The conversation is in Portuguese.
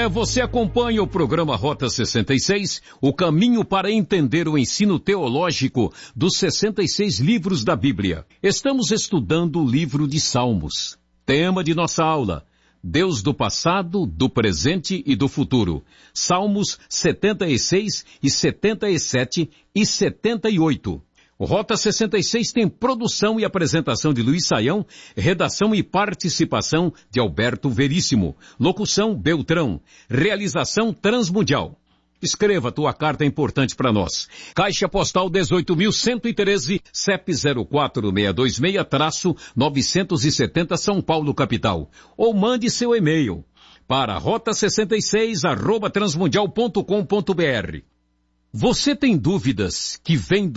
Você acompanha o programa Rota 66, o caminho para entender o ensino teológico dos 66 livros da Bíblia. Estamos estudando o livro de Salmos. Tema de nossa aula: Deus do passado, do presente e do futuro. Salmos 76 e 77 e 78. O Rota 66 tem produção e apresentação de Luiz Saião, redação e participação de Alberto Veríssimo, locução Beltrão, realização Transmundial. Escreva, tua carta é importante para nós. Caixa Postal 18.113, CEP 04626-970 São Paulo, capital. Ou mande seu e-mail para rota66@transmundial.com.br. Você tem dúvidas que vêm